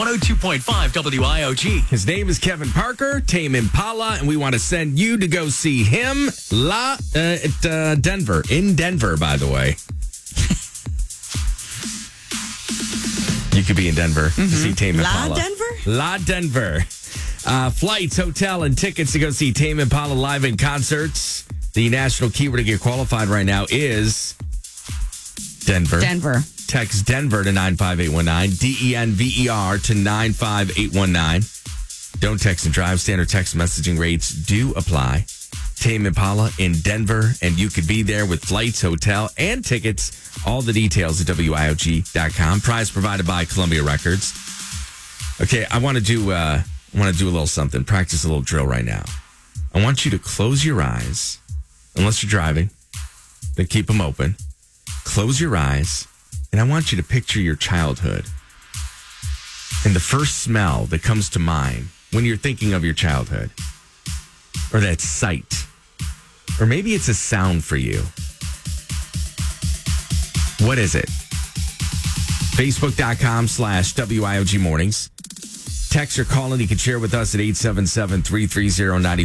102.5 WIOG. His name is Kevin Parker, Tame Impala, and we want to send you to go see him at Denver. In Denver, by the way. You could be in Denver to see Tame Impala. La Denver. Flights, hotel, and tickets to go see Tame Impala live in concerts. The national keyword to get qualified right now is Denver. Text Denver to 95819. DENVER to 95819. Don't text and drive. Standard text messaging rates do apply. Tame Impala in Denver, and you could be there with flights, hotel, and tickets. All the details at WIOG.com. Prize provided by Columbia Records. Okay, I want to do a little something. Practice a little drill right now. I want you to close your eyes, unless you're driving. Then keep them open. Close your eyes. And I want you to picture your childhood and the first smell that comes to mind when you're thinking of your childhood, or that sight, or maybe it's a sound for you. What is it? Facebook.com/WIOG Mornings. Text or call and you can share with us at 877-330-90.